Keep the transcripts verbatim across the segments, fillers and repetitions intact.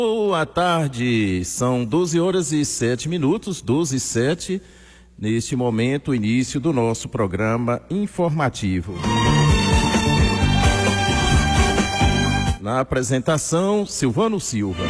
Boa tarde, são doze horas e sete minutos, doze e sete, neste momento, início do nosso programa informativo. Na apresentação, Silvano Silva.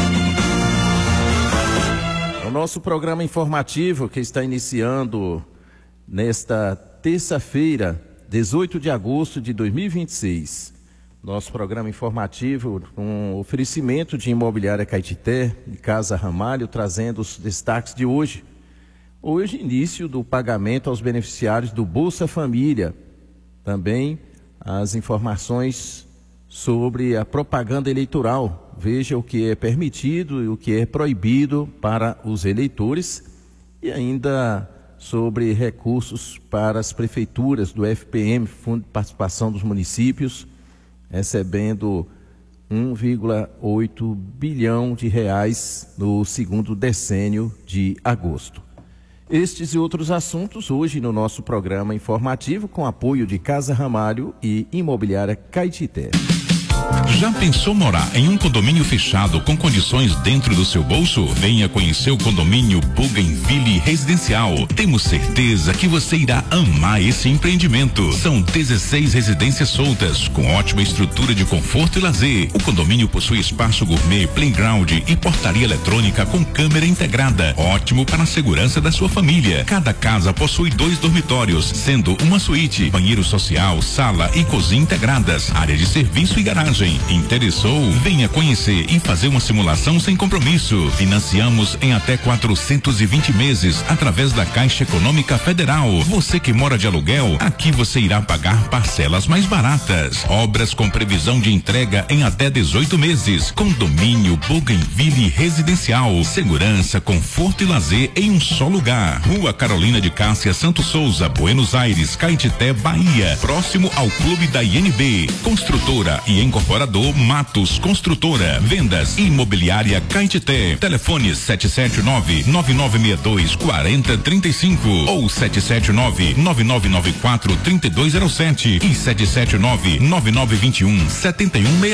O nosso programa informativo que está iniciando nesta terça-feira, dezoito de agosto de dois mil e vinte e seis. Nosso programa informativo com um oferecimento de Imobiliária Caetité, de Casa Ramalho, trazendo os destaques de hoje. Hoje, início do pagamento aos beneficiários do Bolsa Família. Também as informações sobre a propaganda eleitoral. Veja o que é permitido e o que é proibido para os eleitores. E ainda sobre recursos para as prefeituras do F P M, Fundo de Participação dos Municípios, recebendo um vírgula oito bilhão de reais no segundo decênio de agosto. Estes e outros assuntos hoje no nosso programa informativo com apoio de Casa Ramalho e Imobiliária Caetité. Já pensou morar em um condomínio fechado com condições dentro do seu bolso? Venha conhecer o condomínio Bougainville Residencial. Temos certeza que você irá amar esse empreendimento. São dezesseis residências soltas, com ótima estrutura de conforto e lazer. O condomínio possui espaço gourmet, playground e portaria eletrônica com câmera integrada. Ótimo para a segurança da sua família. Cada casa possui dois dormitórios, sendo uma suíte, banheiro social, sala e cozinha integradas, área de serviço e garagem. Interessou? Venha conhecer e fazer uma simulação sem compromisso. Financiamos em até quatrocentos e vinte meses através da Caixa Econômica Federal. Você que mora de aluguel, aqui você irá pagar parcelas mais baratas. Obras com previsão de entrega em até dezoito meses. Condomínio Bougainville Residencial. Segurança, conforto e lazer em um só lugar. Rua Carolina de Cássia Santos Souza, Buenos Aires, Caetité, Bahia. Próximo ao Clube da I N B. Construtora e incorporador Matos Construtora. Vendas Imobiliária Caetité. Telefone sete sete nove, nove nove seis dois, quatro zero três cinco ou sete sete nove, nove nove nove quatro, três dois zero sete e sete sete nove, nove nove dois um, sete um seis